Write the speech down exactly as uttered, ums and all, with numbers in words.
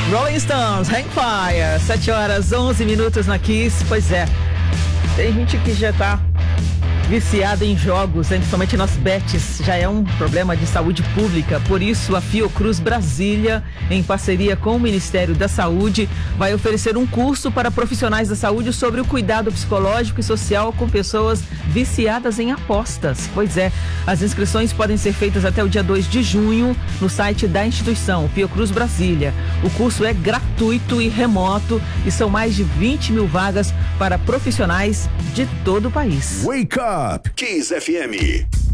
Rolling Stones, Hang Fire, sete horas, onze minutos na Kiss. Pois é, tem gente que já tá viciada em jogos, principalmente nas bets, já é um problema de saúde pública. Por isso, a Fiocruz Brasília, em parceria com o Ministério da Saúde, vai oferecer um curso para profissionais da saúde sobre o cuidado psicológico e social com pessoas viciadas em apostas. Pois é, as inscrições podem ser feitas até o dia dois de junho no site da instituição, Fiocruz Brasília. O curso é gratuito e remoto e são mais de vinte mil vagas para profissionais de todo o país. Wake Up, Kiss F M.